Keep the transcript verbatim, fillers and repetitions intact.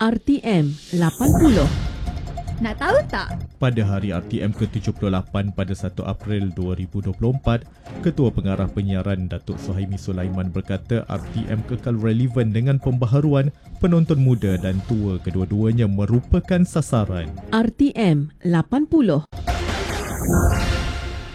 R T M lapan puluh. Nak tahu tak? Pada hari R T M ke tujuh puluh lapan pada satu April dua ribu dua puluh empat, Ketua Pengarah Penyiaran Datuk Suhaimi Sulaiman berkata R T M kekal relevan dengan pembaharuan penonton muda dan tua kedua-duanya merupakan sasaran. R T M lapan puluh.